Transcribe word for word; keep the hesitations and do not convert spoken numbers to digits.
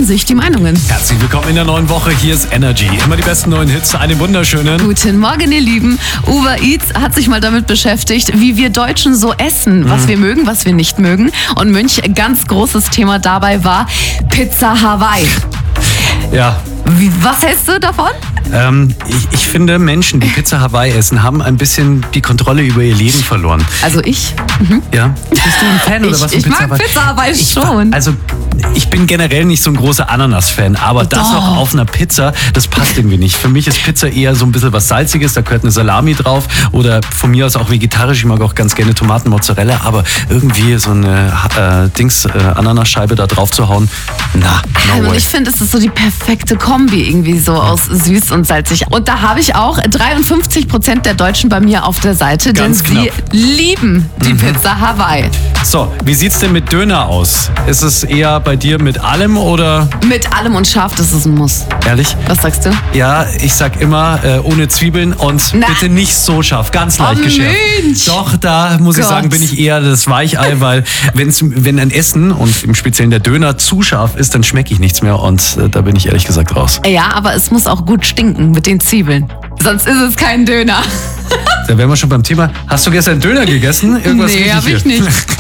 sich die Meinungen. Herzlich willkommen in der neuen Woche. Hier ist Energy. Immer die besten neuen Hits. Einen wunderschönen. Guten Morgen, ihr Lieben. Uber Eats hat sich mal damit beschäftigt, wie wir Deutschen so essen, was mhm. wir mögen, was wir nicht mögen. Und Münch, ganz großes Thema dabei war Pizza Hawaii. Ja. Wie, was hältst du davon? Ähm, ich, ich finde, Menschen, die Pizza Hawaii essen, haben ein bisschen die Kontrolle über ihr Leben verloren. Also ich? Mhm. Ja? Bist du ein Fan oder ich, was? Von ich Pizza mag Hawaii? Pizza Hawaii ich, schon. Also ich bin generell nicht so ein großer Ananas-Fan, aber Doch. das auch auf einer Pizza, das passt irgendwie nicht. Für mich ist Pizza eher so ein bisschen was Salziges, da gehört eine Salami drauf oder von mir aus auch vegetarisch. Ich mag auch ganz gerne Tomaten, Mozzarella, aber irgendwie so eine äh, Dings, äh, Ananasscheibe da drauf zu hauen, na, no Und way. ich finde, es ist so die perfekte Kombi irgendwie so aus süß und salzig. Und da habe ich auch dreiundfünfzig Prozent der Deutschen bei mir auf der Seite, Ganz denn sie lieben die Mhm. Pizza Hawaii. So, wie sieht's denn mit Döner aus? Ist es eher bei dir mit allem oder Mit allem und scharf, das ist ein Muss. ehrlich? Was sagst du? Ja, ich sag immer äh, ohne Zwiebeln und Na. bitte nicht so scharf, ganz leicht Oh, geschärft. Mensch. Doch, da muss ich Gott. sagen, bin ich eher das Weichei, weil wenn's, wenn ein Essen und im Speziellen der Döner zu scharf ist, dann schmecke ich nichts mehr und äh, da bin ich ehrlich gesagt raus. Ja, aber es muss auch gut stinken mit den Zwiebeln. Sonst ist es kein Döner. Da wären wir schon beim Thema. Hast du gestern Döner gegessen? Irgendwas Nee, richtig hab ich hier? nicht.